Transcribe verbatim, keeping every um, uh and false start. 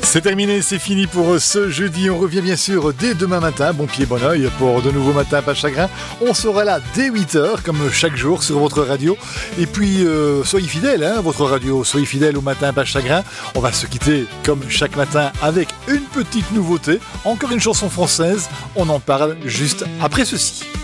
C'est terminé, c'est fini pour ce jeudi. On revient bien sûr dès demain matin, bon pied, bon oeil, pour de nouveaux matins pas de chagrin. On sera là dès huit heures, comme chaque jour, sur votre radio. Et puis, euh, soyez fidèles, hein, votre radio, soyez fidèles au matin pas de chagrin. On va se quitter, comme chaque matin, avec une petite nouveauté. Encore une chanson française, on en parle juste après ceci.